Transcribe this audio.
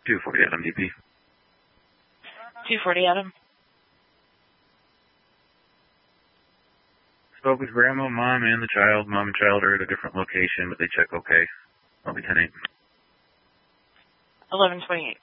240 Adam DP. 240 Adam. Spoke with Grandma, Mom, and the child. Mom and child are at a different location, but they check okay. I'll be 10-8. 1128.